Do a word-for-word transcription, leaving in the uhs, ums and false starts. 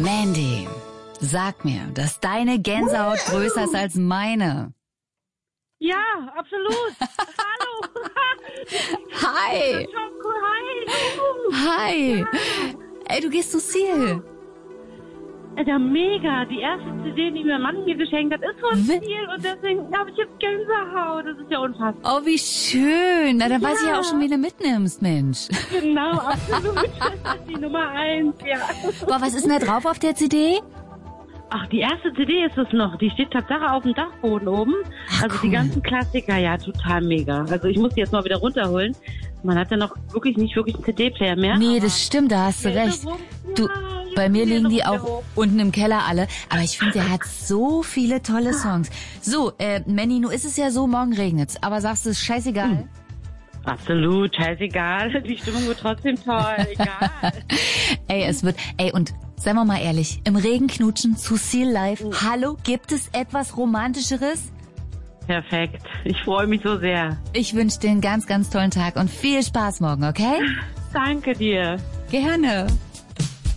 Mandy, sag mir, dass deine Gänsehaut größer ist als meine. Ja, absolut. Hallo. Hi. Hi. Hi. Ey, du gehst zu Seal. Ja, mega. Die erste C D, die mein Mann mir geschenkt hat, ist von Seal und deswegen habe ich jetzt Gänsehaut. Das ist ja unfassbar. Oh, wie schön. Na, dann Ja. weiß ich ja auch schon, wie du mitnimmst, Mensch. Genau, absolut. Das ist die Nummer eins, ja. Boah, was ist denn da drauf auf der C D? Ach, die erste C D ist es noch. Die steht Tatsache auf dem Dachboden oben. Ach, also cool. Die ganzen Klassiker, ja, total mega. Also ich muss die jetzt mal wieder runterholen. Man hat ja noch wirklich nicht wirklich einen C D-Player mehr. Nee, das stimmt, da hast du recht. Du, bei mir liegen die auch unten im Keller alle. Aber ich finde, der hat so viele tolle Songs. So, äh, Manny, nun ist es ja so, morgen regnet's. Aber sagst du, ist scheißegal? Hm. Absolut, scheißegal. Die Stimmung wird trotzdem toll, egal. Ey, es wird, ey, und seien wir mal ehrlich, im Regen knutschen zu Seal Live. Mhm. Hallo, gibt es etwas Romantischeres? Perfekt. Ich freue mich so sehr. Ich wünsche dir einen ganz, ganz tollen Tag und viel Spaß morgen, okay? Danke dir. Gerne.